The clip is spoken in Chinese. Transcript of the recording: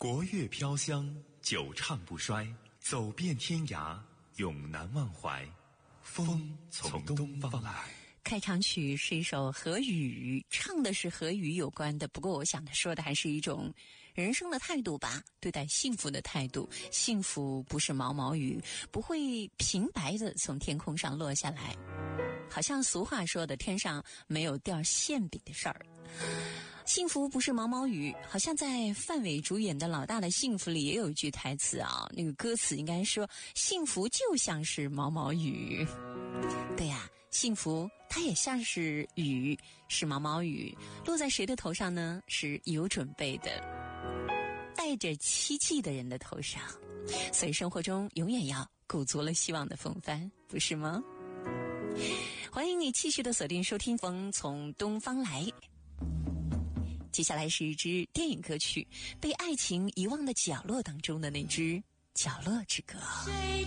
国乐飘香，久唱不衰，走遍天涯，永难忘怀。风从东方来。 开场曲是一首和雨，唱的是和雨有关的，不过我想说的还是一种人生的态度吧，对待幸福的态度。幸福不是毛毛雨，不会平白的从天空上落下来，好像俗话说的，天上没有掉馅饼的事儿。幸福不是毛毛雨，好像在范伟主演的《老大的幸福》里也有一句台词啊，那个歌词应该说幸福就像是毛毛雨。对呀，幸福它也像是雨，是毛毛雨，落在谁的头上呢？是有准备的，带着期冀的人的头上。所以生活中永远要鼓足了希望的风帆，不是吗？欢迎你继续的锁定收听《风从东方来》。接下来是一支电影歌曲，被爱情遗忘的角落当中的那支《角落之歌》。